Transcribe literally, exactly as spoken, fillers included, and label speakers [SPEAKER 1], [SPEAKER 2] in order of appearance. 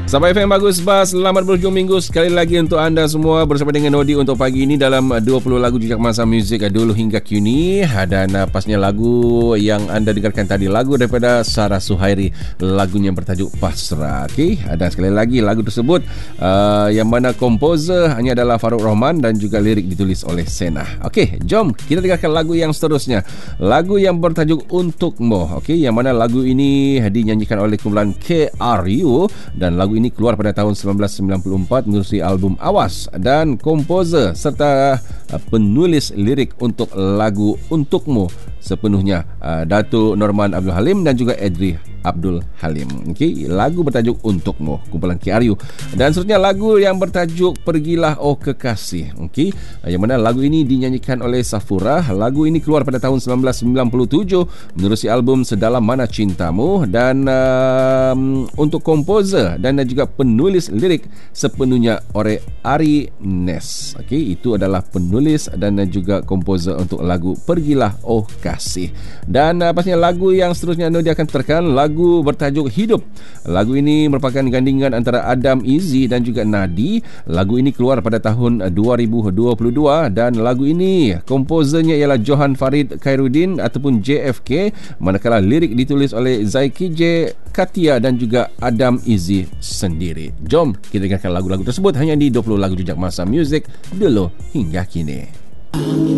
[SPEAKER 1] Sahabat F M Bagus Bas, selamat berhujung minggu sekali lagi untuk anda semua bersama dengan Nodi untuk pagi ini dalam dua puluh lagu jejak masa muzik dulu hingga kini. Dan uh, pastinya lagu yang anda dengarkan tadi lagu daripada Sarah Suhairi, lagunya bertajuk Pasrah. Okey, dan sekali lagi lagu tersebut uh, yang mana komposer hanya adalah Farouk Rahman dan juga lirik ditulis oleh Sena. Okey, jom kita dengarkan lagu yang seterusnya. Lagu yang bertajuk Untukmu. Okey, yang mana lagu ini dinyanyikan oleh kumpulan K R U dan lagu ini keluar pada tahun sembilan belas sembilan puluh empat menerusi album Awas, dan komposer serta penulis lirik untuk lagu Untukmu sepenuhnya uh, Datuk Norman Abdul Halim dan juga Edri Abdul Halim. Okey, lagu bertajuk Untukmu, kumpulan K R U. Dan seterusnya lagu yang bertajuk Pergilah Oh Kekasih. Okey, yang mana lagu ini dinyanyikan oleh Safura. Lagu ini keluar pada tahun sembilan belas sembilan puluh tujuh menerusi album Sedalam Mana Cintamu, dan um, untuk komposer dan juga penulis lirik sepenuhnya oleh Ari Nes. Okey, itu adalah penulis dan juga komposer untuk lagu Pergilah Oh Kasih. Dan uh, pastinya lagu yang seterusnya Nodi akan putarkan lagu bertajuk Hidup. Lagu ini merupakan gandingan antara Adam Izzi dan juga Nadi. Lagu ini keluar pada tahun dua ribu dua puluh dua dan lagu ini komposernya ialah Johan Farid Khairuddin ataupun J F K, manakala lirik ditulis oleh Zaiki J Katia dan juga Adam Izzi sendiri. Jom kita dengarkan lagu-lagu tersebut hanya di dua puluh lagu jejak masa muzik dulu hingga kini.